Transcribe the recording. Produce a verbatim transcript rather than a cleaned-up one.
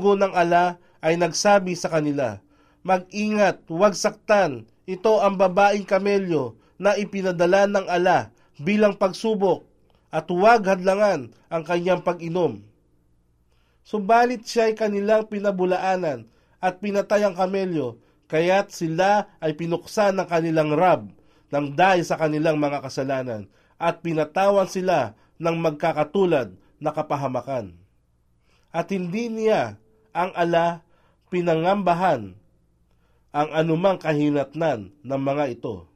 dugo ng ala ay nagsabi sa kanila, "Mag-ingat, huwag saktan, ito ang babaeng kamelyo na ipinadala ng ala bilang pagsubok, at huwag hadlangan ang kanyang pag-inom." Subalit siya'y kanilang pinabulaanan at pinatay ang kamelyo, kaya't sila ay pinuksan ng kanilang rab ng dahil sa kanilang mga kasalanan, at pinatawan sila ng magkakatulad na kapahamakan. At hindi niya ang ala pinangambahan ang anumang kahinatnan ng mga ito.